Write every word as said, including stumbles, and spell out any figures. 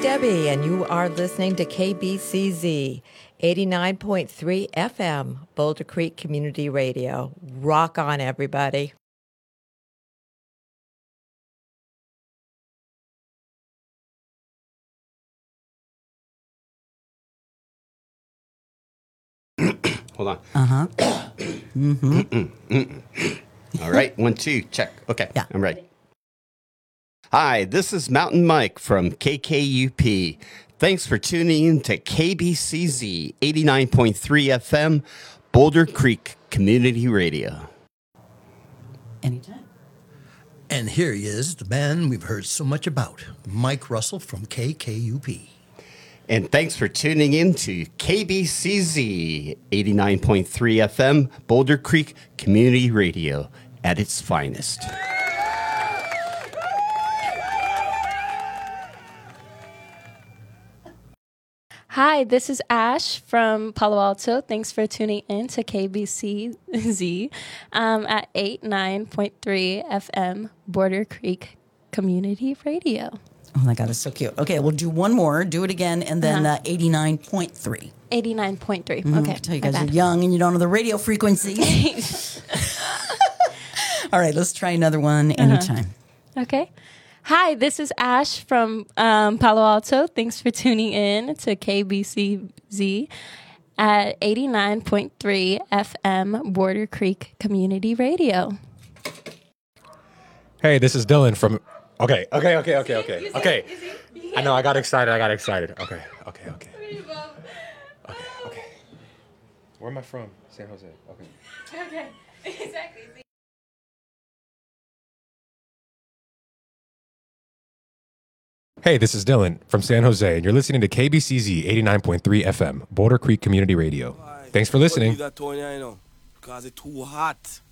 Debbie, and you are listening to K B C Z eighty-nine point three F M, Boulder Creek Community Radio. Rock on, everybody. Hold on. Uh-huh. mm-hmm. All right, one, two, check. Okay, yeah. I'm ready. Hi, this is Mountain Mike from K K U P. Thanks for tuning in to K B C Z eighty-nine point three F M, Boulder Creek Community Radio. Anytime. And here he is, the man we've heard so much about, Mike Russell from K K U P. And thanks for tuning in to K B C Z eighty-nine point three F M, Boulder Creek Community Radio at its finest. Hi, this is Ash from Palo Alto. Thanks for tuning in to K B C Z um, at eighty-nine point three F M, Boulder Creek Community Radio. Oh my God, it's so cute. Okay, we'll do one more. Do it again, and then Uh-huh. uh, eighty-nine point three. eighty-nine point three. Mm, Okay. I tell you my guys are bad. young and you don't know the radio frequencies. All right, let's try another one anytime. Okay. Hi, this is Ash from um, Palo Alto. Thanks for tuning in to K B C Z at eighty-nine point three F M, Boulder Creek Community Radio. Hey, this is Dylan from... Okay, okay, okay, okay, okay, okay. I know, I got excited, I got excited. Okay, okay, okay. Okay, okay. Where am I from? San Jose. Okay. Okay, exactly. Hey, this is Dylan from San Jose, and you're listening to K B C Z eighty-nine point three F M, Boulder Creek Community Radio. Thanks for listening. Because it's too hot.